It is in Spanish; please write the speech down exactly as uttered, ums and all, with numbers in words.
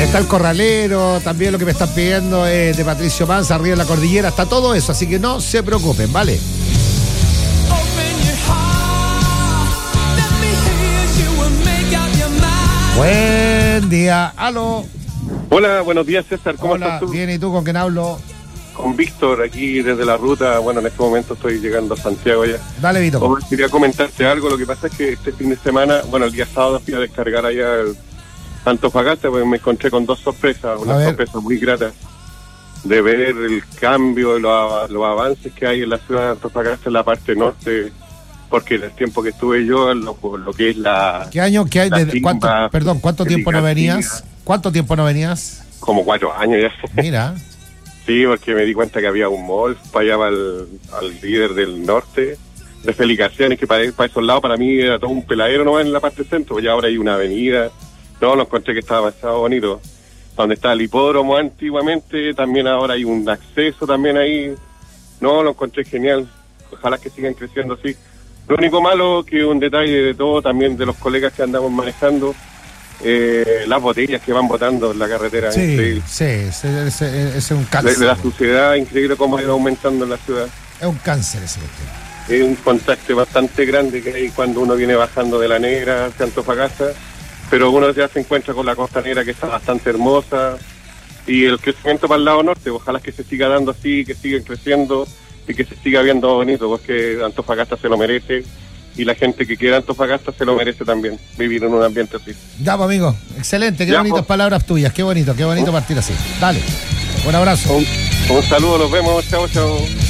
Está el Corralero, también lo que me están pidiendo es de Patricio Manza, arriba en la cordillera, está todo eso, así que no se preocupen, ¿vale? Buen día, aló. Hola, buenos días, César, ¿cómo Hola, estás tú? Bien, ¿y tú con quién hablo? Con Víctor, aquí desde la ruta. Bueno, en este momento estoy llegando a Santiago ya. Dale, Vito. Oh, quería comentarte algo. Lo que pasa es que este fin de semana, bueno, el día sábado fui a descargar allá el Antofagasta, porque me encontré con dos sorpresas, unas sorpresas muy gratas, de ver el cambio, los, los avances que hay en la ciudad de Antofagasta, en la parte norte, porque en el tiempo que estuve yo, lo, lo que es la... ¿Qué año, qué hay? la De, ¿cuánto, timba, perdón, ¿cuánto tiempo no venías? ¿Cuánto tiempo no venías? Como cuatro años ya. Mira. Sí, porque me di cuenta que había un mall para allá, para el, al líder del norte, de Felicaciones, que para, para esos lados para mí era todo un peladero nomás en la parte centro, pues ya ahora hay una avenida. No, lo encontré que estaba demasiado bonito. Donde está el hipódromo antiguamente, también ahora hay un acceso también ahí. No, lo encontré genial. Ojalá que sigan creciendo así. Lo único malo, que un detalle de todo, también de los colegas que andamos manejando, eh, las botellas que van botando en la carretera. Sí, increíble. sí, ese, ese, ese es un cáncer. De la suciedad, increíble cómo ha ido aumentando en la ciudad. Es un cáncer ese cuestión. Es un contraste bastante grande que hay cuando uno viene bajando de la Negra hacia Antofagasta, pero uno ya se encuentra con la costanera, que está bastante hermosa, y el crecimiento para el lado norte, ojalá que se siga dando así, que siga creciendo y que se siga viendo bonito, porque Antofagasta se lo merece, y la gente que quiera Antofagasta se lo merece también, vivir en un ambiente así. Ya, pues, amigo, excelente, qué Ya, bonitas pues. palabras tuyas, qué bonito, qué bonito partir así. Dale, un abrazo. Un, un saludo, nos vemos, chao, chao.